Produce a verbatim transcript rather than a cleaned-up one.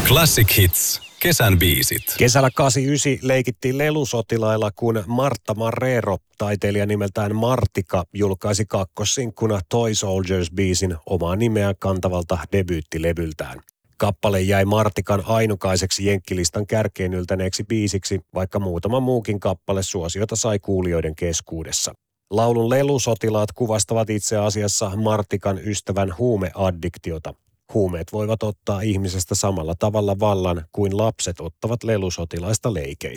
Classic Hits. Kesän biisit. Kesällä kahdeksankymmentäyhdeksän leikittiin lelusotilailla, kun Martta Marrero, taiteilija nimeltään Martika, julkaisi kakkosinkkuna Toy Soldiers-biisin omaa nimeä kantavalta debyyttilevyltään. Kappale jäi Martikan ainukaiseksi jenkkilistan kärkeen yltäneeksi biisiksi, vaikka muutama muukin kappale suosiota sai kuulijoiden keskuudessa. Laulun lelusotilaat kuvastavat itse asiassa Martikan ystävän huumeaddiktiota. Huumeet voivat ottaa ihmisestä samalla tavalla vallan kuin lapset ottavat lelusotilaista leikeistä.